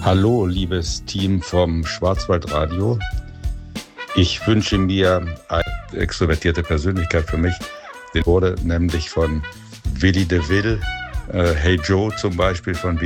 Hallo, liebes Team vom Schwarzwaldradio. Ich wünsche mir eine extrovertierte Persönlichkeit für mich. Die wurde nämlich von Willy DeVille, Hey Joe zum Beispiel von